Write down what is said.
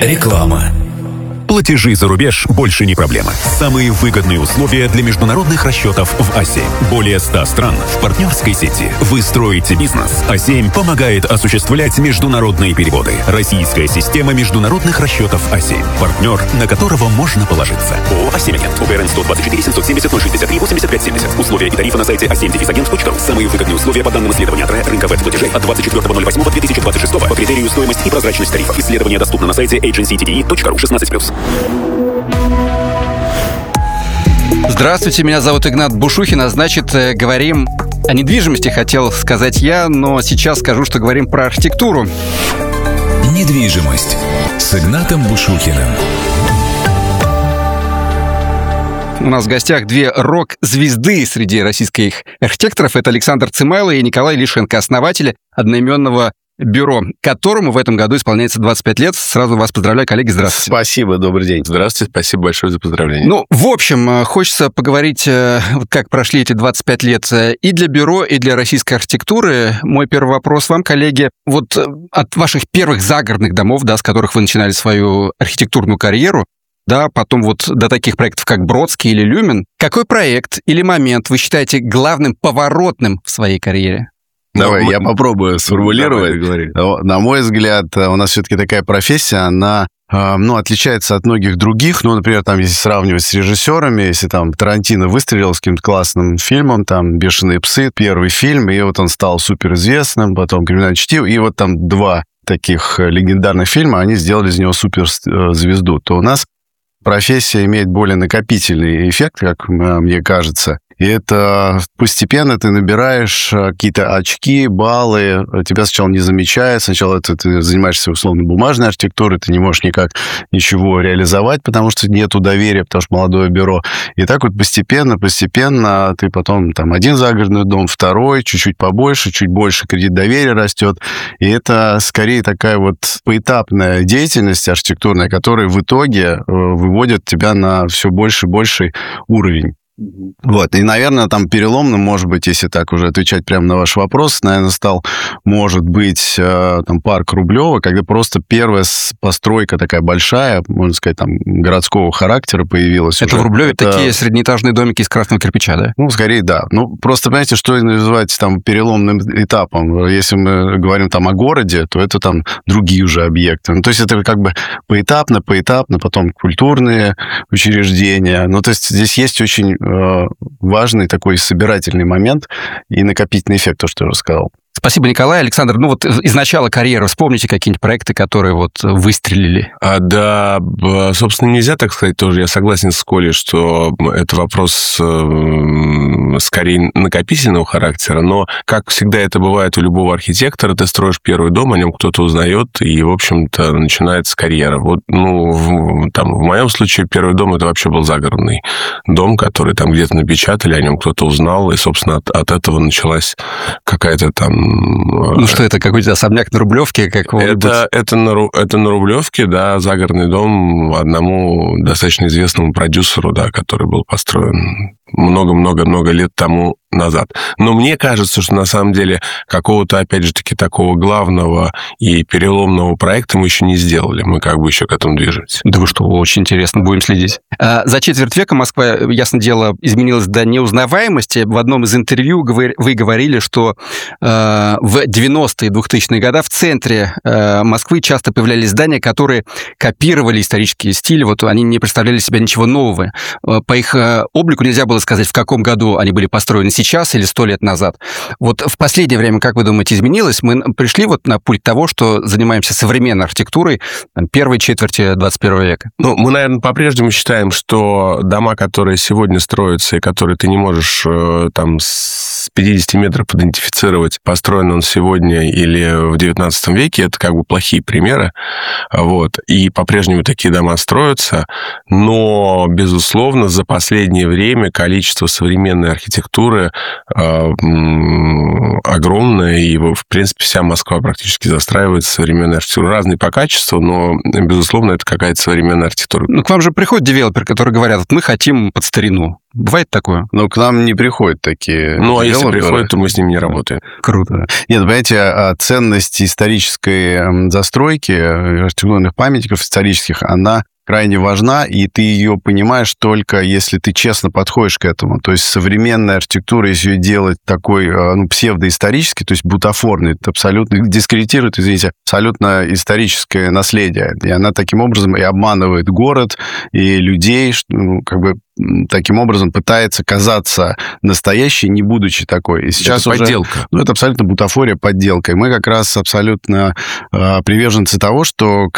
Реклама. Платежи за рубеж больше не проблема. Самые выгодные условия для международных расчетов в А7. Более 100 стран в партнерской сети. Вы строите бизнес. А7 помогает осуществлять международные переводы. Российская система международных расчетов А7. Партнер, на которого можно положиться. ООО «А7 Агент». ОГРН 124 770 063 85 70. Условия и тарифы на сайте a7-agent.ru. Самые выгодные условия по данным исследования ТРЭ рынка веб-платежей от 24.08.2026 по критерию стоимость и прозрачность тарифов. Исследование доступно на сайте agencytde.ru 16+. Здравствуйте, меня зовут Игнат Бушухин, а значит, говорим о недвижимости, хотел сказать я, но сейчас скажу, что говорим про архитектуру. Недвижимость с Игнатом Бушухиным. У нас в гостях две рок-звезды среди российских архитекторов. Это Александр Цимайло и Николай Лишенко, основатели одноименного бюро, которому в этом году исполняется 25 лет. Сразу вас поздравляю, коллеги, здравствуйте. Спасибо, добрый день. Здравствуйте, спасибо большое за поздравления. Ну, в общем, хочется поговорить, как прошли эти 25 лет и для бюро, и для российской архитектуры. Мой первый вопрос вам, коллеги. Вот от ваших первых загородных домов, да, с которых вы начинали свою архитектурную карьеру, да, потом вот до таких проектов, как Бродский или Люмен, какой проект или момент вы считаете главным поворотным в своей карьере? Давай, я попробую сформулировать. На мой взгляд, у нас все-таки такая профессия, она отличается от многих других. Ну, например, там, если сравнивать с режиссерами, если там Тарантино выстрелил с каким-то классным фильмом, там «Бешеные псы», первый фильм, и вот он стал суперизвестным, потом «Криминальное чтиво», и вот там два таких легендарных фильма, они сделали из него суперзвезду. То у нас профессия имеет более накопительный эффект, как мне кажется. И это постепенно ты набираешь какие-то очки, баллы, тебя сначала не замечают, сначала ты занимаешься условно бумажной архитектурой, ты не можешь никак ничего реализовать, потому что нету доверия, потому что молодое бюро. И так вот постепенно ты потом там один загородный дом, второй, чуть-чуть побольше, чуть больше кредит доверия растет. И это скорее такая вот поэтапная деятельность архитектурная, которая в итоге выводит тебя на все больше и больший уровень. Вот, и, наверное, там переломным, может быть, если так уже отвечать прямо на ваш вопрос, наверное, стал, может быть, там, парк Рублева, когда просто первая постройка такая большая, можно сказать, там, городского характера появилась. Это уже. В Рублеве такие среднеэтажные домики из красного кирпича, да? Ну, скорее, да. Ну, просто, понимаете, что называть там переломным этапом? Если мы говорим там о городе, то это там другие уже объекты. Ну, то есть это как бы поэтапно, потом культурные учреждения. Ну, то есть здесь есть очень важный такой собирательный момент и накопительный эффект, то, что я рассказал. Спасибо, Николай. Александр, ну вот из начала карьеры вспомните какие-нибудь проекты, которые вот выстрелили? Да, собственно, нельзя так сказать тоже. Я согласен с Колей, что это вопрос скорее накопительного характера, но, как всегда это бывает у любого архитектора, ты строишь первый дом, о нем кто-то узнает, и, в общем-то, начинается карьера. Вот, в моем случае первый дом это вообще был загородный дом, который там где-то напечатали, о нем кто-то узнал, и, собственно, от этого началась какая-то там... Ну что это, какой-то особняк на Рублевке? Это на Рублевке, да, загородный дом одному достаточно известному продюсеру, да, который был построен много-много-много лет тому назад. Но мне кажется, что на самом деле какого-то, опять же таки, такого главного и переломного проекта мы еще не сделали. Мы как бы еще к этому движемся. Да вы что, очень интересно, будем следить. За четверть века Москва, ясно дело, изменилась до неузнаваемости. В одном из интервью вы говорили, что в 90-е и 2000-е годы в центре Москвы часто появлялись здания, которые копировали исторические стили. Вот они не представляли себя ничего нового. По их облику нельзя было сказать, в каком году они были построены, сейчас или 100 лет назад. Вот в последнее время, как вы думаете, изменилось? Мы пришли вот на путь того, что занимаемся современной архитектурой первой четверти 21 века. Ну, мы, наверное, по-прежнему считаем, что дома, которые сегодня строятся и которые ты не можешь там с 50 метров идентифицировать, построен он сегодня или в 19 веке, это как бы плохие примеры. Вот. И по-прежнему такие дома строятся, но, безусловно, за последнее время количество количество современной архитектуры огромное, и, в принципе, вся Москва практически застраивается современной архитектурой. Разные по качеству, но, безусловно, это какая-то современная архитектура. Ну, к вам же приходят девелоперы, которые говорят, вот мы хотим под старину. Бывает такое? Но к нам не приходят такие. Ну, а если приходят, то мы с ними не работаем. Круто. Нет, понимаете, ценность исторической застройки, архитектурных памятников исторических, она крайне важна, и ты ее понимаешь только если ты честно подходишь к этому. То есть современная архитектура, если ее делать такой псевдоисторический, то есть бутафорный, это абсолютно дискредитирует, извините, абсолютно историческое наследие. И она таким образом и обманывает город, и людей, таким образом пытается казаться настоящей, не будучи такой. И сейчас это подделка. Это абсолютно бутафория, подделка. И мы как раз абсолютно приверженцы того, что